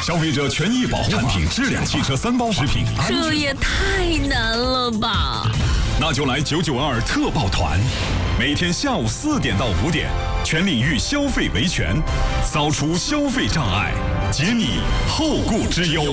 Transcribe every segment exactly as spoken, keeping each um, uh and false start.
消费者权益保护法、质量汽车三包法、食品安全。 这也太难了吧！ 那就来九九二特报团，每天下午四点到五点，全领域消费维权，扫除消费障碍，解你后顾之忧。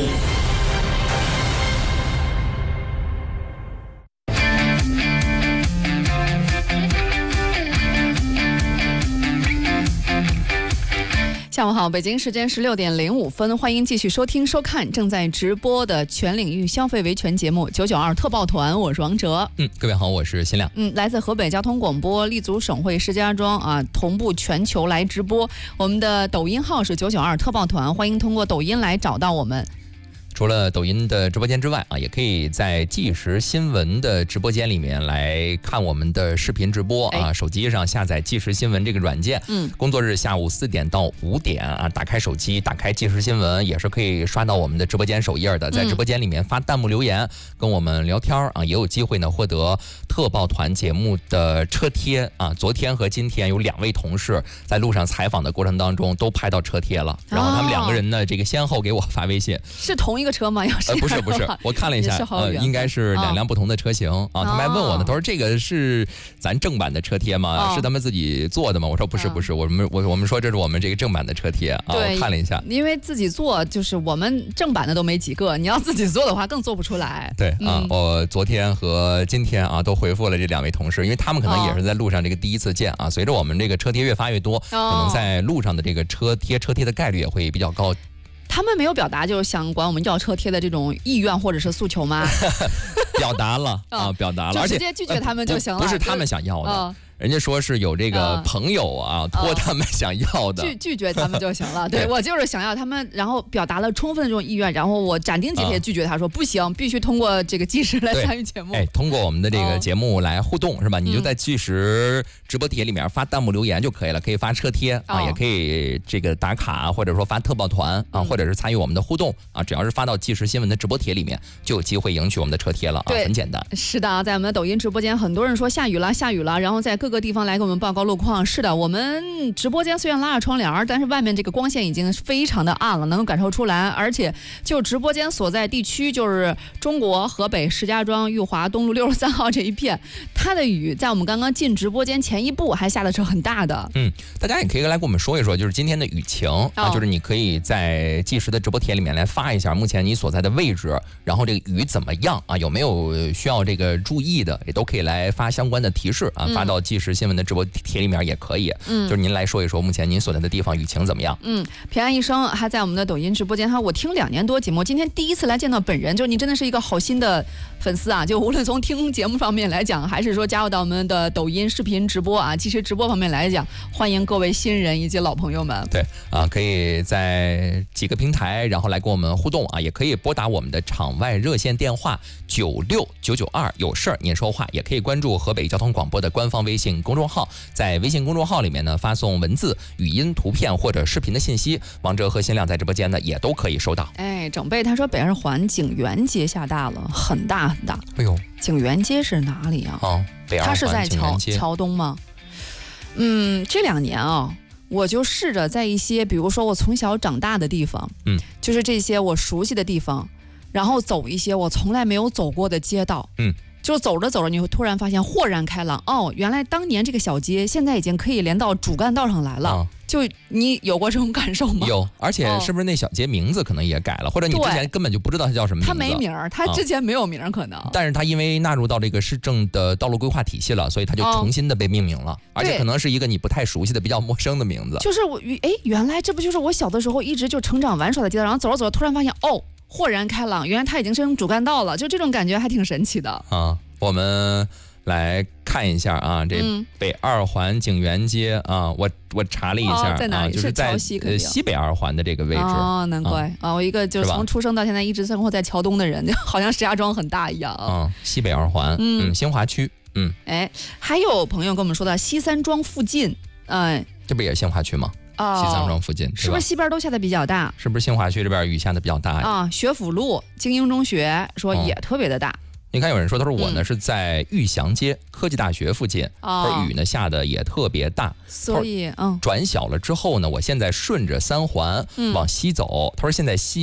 下午好，北京时间十六点零五分，欢迎继续收听收看正在直播的全领域消费维权节目九九二特报团，我是王哲。 嗯，各位好，我是新亮。 嗯，来自河北交通广播立足省会石家庄啊，同步全球来直播。我们的抖音号是九九二特报团，欢迎通过抖音来找到我们。 除了抖音的直播间之外啊，也可以在即时新闻的直播间里面来看我们的视频直播啊。手机上下载即时新闻这个软件，嗯，工作日下午四点到五点啊，打开手机，打开即时新闻，也是可以刷到我们的直播间首页的。在直播间里面发弹幕留言，跟我们聊天啊，也有机会呢获得特报团节目的车贴啊。昨天和今天有两位同事在路上采访的过程当中都拍到车贴了，然后他们两个人呢，这个先后给我发微信， 是同一。一个车吗？要是、 呃、不是不是，我看了一下，呃，应该是两辆不同的车型、哦、啊。他们还问我呢，他说这个是咱正版的车贴吗？哦、是他们自己做的吗？我说不是不是，我们我我们说这是我们这个正版的车贴啊。我看了一下， 因为自己做就是我们正版的都没几个，你要自己做的话更做不出来。 对啊，嗯、我昨天和今天啊都回复了这两位同事，因为他们可能也是在路上这个第一次见啊。随着我们这个车贴越发越多，可能在路上的这个车贴车贴的概率也会比较高。 他们没有表达就是想管我们要车贴的这种意愿或者是诉求吗？ 表达了啊，表达了， 而且直接拒绝他们就行了。 不是他们想要的。嗯，人家说是有这个朋友啊、嗯、托他们想要的， 拒拒绝他们就行了。对，我就是想要他们，然后表达了充分的这种意愿，然后我斩钉截铁拒绝他说、嗯、不行，必须通过这个即时来参与节目。 哎，通过我们的这个节目来互动、嗯、是吧？你就在即时直播帖里面发弹幕留言就可以了，可以发车贴啊、嗯，也可以这个打卡，或者说发特报团啊、嗯，或者是参与我们的互动啊。只要是发到即时新闻的直播帖里面，就有机会赢取我们的车贴了啊，很简单。 是的，在我们的抖音直播间，很多人说下雨了，下雨了，然后在各个地方来给我们报告路况。是的，我们直播间虽然拉着窗帘，但是外面这个光线已经非常的暗了，能够感受出来。而且就直播间所在地区，就是中国河北石家庄裕华东路六十三号这一片，它的雨在我们刚刚进直播间前一步还下的是很大的。 嗯，大家也可以来跟我们说一说，就是今天的雨情、哦、啊，就是你可以在即时的直播帖里面来发一下目前你所在的位置，然后这个雨怎么样啊，有没有需要这个注意的，也都可以来发相关的提示啊，发到即时新闻的直播帖里面也可以。嗯，就是您来说一说目前您所在的地方雨情怎么样。 嗯，平安一生还在我们的抖音直播间哈，我听两年多节目，今天第一次来见到本人，就是你真的是一个好心的粉丝啊，就无论从听节目方面来讲，还是说加入到我们的抖音视频直播啊即时直播方面来讲，欢迎各位新人以及老朋友们。 对啊，可以在几个平台然后来跟我们互动啊，也可以拨打我们的场外热线电话九六九九二，有事儿您说话，也可以关注河北交通广播的官方微信公众号，在微信公众号里面呢发送文字、语音、图片或者视频的信息，王哲和新亮在直播间呢也都可以收到。 哎，整贝他说北二环景园街下大了，很大很大。 哎呦， 景园街是哪里啊？ 哦，北二环它是在桥桥东吗？嗯，这两年啊，我就试着在一些比如说我从小长大的地方，嗯，就是这些我熟悉的地方，然后走一些我从来没有走过的街道，嗯。就走着走着，你会突然发现豁然开朗，哦，原来当年这个小街现在已经可以连到主干道上来了。啊、就你有过这种感受吗？ 有，而且是不是那小街名字可能也改了，哦、或者你之前根本就不知道它叫什么名字？ 它没名儿，它之前没有名儿可能、啊。 但是它因为纳入到这个市政的道路规划体系了，所以它就重新的被命名了，哦、而且可能是一个你不太熟悉的、比较陌生的名字。 就是我，哎，原来这不就是我小的时候一直就成长玩耍的街道，然后走着走着突然发现，哦。豁然开朗，原来它已经是主干道了，就这种感觉还挺神奇的啊。我们来看一下啊，这北二环景园街啊，我我查了一下、 哦、在哪里？ 啊、就是在西呃西北二环的这个位置。 哦，难怪啊、哦！我一个就是从出生到现在一直生活在桥东的人，好像石家庄很大一样啊。西北二环，嗯，嗯新华区，嗯。 哎，还有朋友跟我们说到西三庄附近，嗯、呃， 这不也是新华区吗？ 哦、 西三庄附近是不是西边都下的比较大？ 是不是新华区这边雨下的比较大呀？ 啊，学府路精英中学说也特别的大。哦、 你看有人说，他说我呢、嗯、是在玉祥街科技大学附近，哦、他说雨呢下的也特别大， 所以嗯， 转小了之后呢，我现在顺着三环往西走，他说现在西。